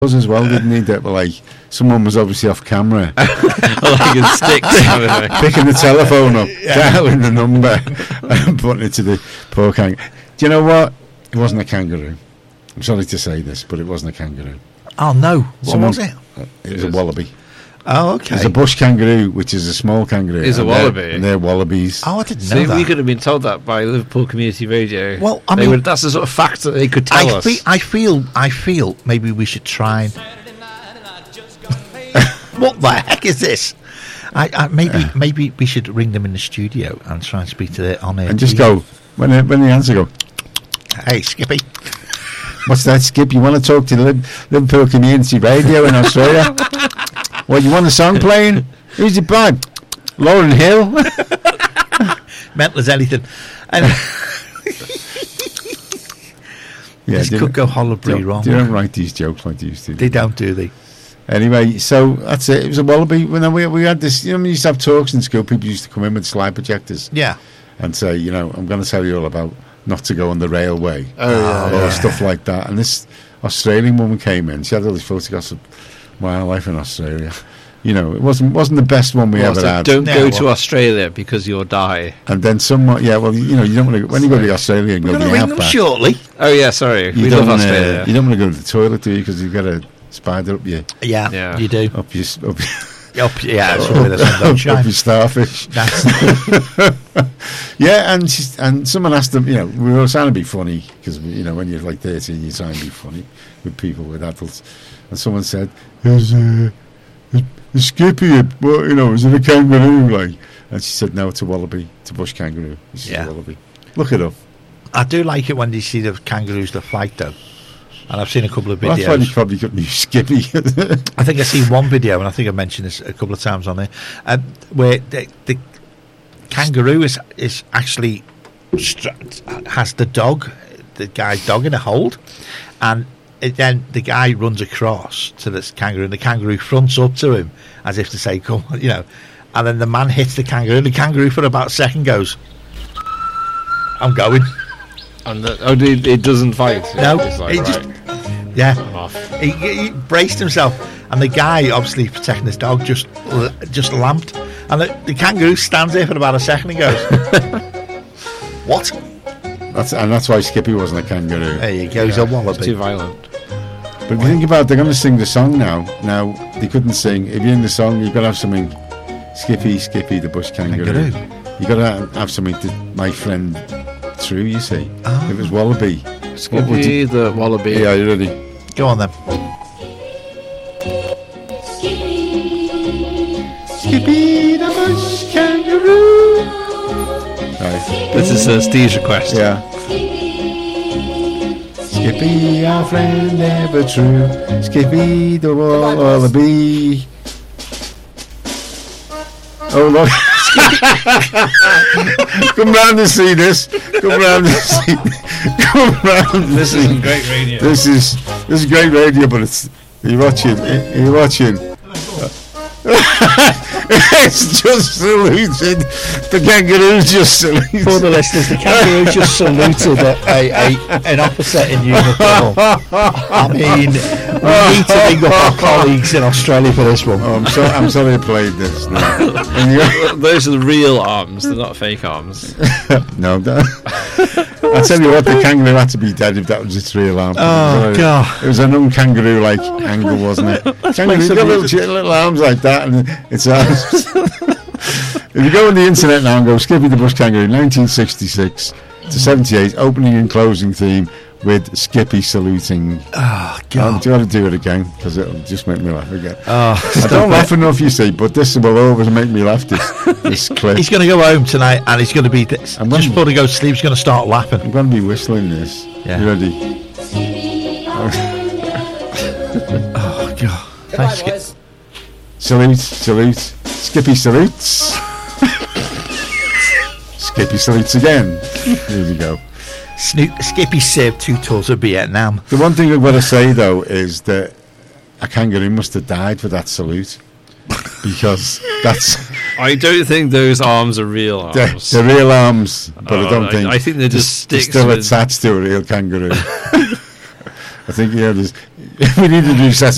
us as well, didn't he? That were like someone was obviously off camera, like in sticks, picking the telephone up, dialing the number, and putting it to the poor kangaroo. Do you know what? It wasn't a kangaroo. I'm sorry to say this, but it wasn't a kangaroo. Oh no! What was it? It was a wallaby. Oh, okay. It's a bush kangaroo, which is a small kangaroo. Is a wallaby. And they're wallabies. Oh, I didn't know that. We could have been told that by Liverpool Community Radio. Well, I mean, that's the sort of fact that they could tell us. I feel maybe we should try and... What the heck is this? Maybe we should ring them in the studio and try and speak to it on air. And just go, when the answer go, hey, Skippy. What's that, Skip? You want to talk to Liverpool Community Radio in Australia? What, you want a song playing? Who's it by? Lauryn Hill? Mental as anything. And this could go horribly wrong. They don't write these jokes like they used to. They don't, do they? Anyway, so that's it. It was a wallaby. We had this, we used to have talks in school. People used to come in with slide projectors. Yeah. And say, I'm going to tell you all about not to go on the railway. Or stuff like that. And this Australian woman came in. She had all these photographs of wildlife in Australia. It wasn't the best one we ever had. Don't go to Australia because you'll die. And then someone, you don't want to. When you go to Australia and go to the ring them shortly. Oh yeah, sorry. We love Australia. You don't want to go to the toilet, do you? Because you've got a spider up your. Yeah, you do. Up your starfish. Yeah, and someone asked them. We were trying to be funny because when you're like 13, you're trying to be funny with people, with adults. And someone said, "Is Skippy is it a kangaroo?" Like, and she said, "No, it's a wallaby. It's a bush kangaroo. It's a wallaby. Look it up." I do like it when you see the kangaroos that fight, though. And I've seen a couple of videos. Well, that's why you probably couldn't use Skippy. I think I've seen one video, and I think I mentioned this a couple of times on there, where the kangaroo is actually has the guy's dog in a hold, and then the guy runs across to this kangaroo, and the kangaroo fronts up to him as if to say, "Come," and then the man hits the kangaroo, and the kangaroo for about a second goes, "I'm going." And it doesn't fight. No, it's like, I'm off. He braced himself, and the guy, obviously protecting his dog, just lamped, and the kangaroo stands there for about a second and goes, "What?" That's why Skippy wasn't a kangaroo. There you go. He's a wallaby. Too violent. But if you think about it, they're going to sing the song now. Now they couldn't sing. If you're in the song, you've got to have something. Skippy, Skippy, the bush kangaroo. You've got to have something to my friend. True, you see. If it was wallaby. Skippy the wallaby. Yeah, you ready? Go on then. Skippy the bush kangaroo. Right. This is Steve's request. Yeah. Skippy, our friend ever true. Skippy the wallaby. Oh look. Come round to see this. This is great radio. This is great radio, but you're watching. It's just saluted. The kangaroo just saluted. For the listeners, the kangaroo just saluted an officer in uniform. I mean, we need to ring up our colleagues in Australia for this one. Oh, I'm sorry I played this. No. Those are the real arms. They're not fake arms. No, I tell you what, the kangaroo had to be dead if that was its real arm. Oh, God. It was an kangaroo-like angle, wasn't it? Kangaroo's got little arms like that, and it's arms. If you go on the internet now and go Skippy the Bush Kangaroo, 1966 to 78, opening and closing theme with Skippy saluting. Oh, God. I've got to do it again, because it'll just make me laugh again. I don't laugh enough, you see, but this will always make me laugh, this clip. He's going to go home tonight, and he's going to be... just before he goes to sleep, he's going to start laughing. I'm going to be whistling this. Yeah. You ready? Oh, God. Thanks, Skip. Salute. Skippy salutes. Skippy salutes again. Here we go. Skippy served 2 tours of Vietnam. The one thing I've got to say, though, is that a kangaroo must have died for that salute. Because that's... I don't think those arms are real arms. They're real arms, but I don't think... I think they're just sticks. They're still attached to a real kangaroo. I think, we need to do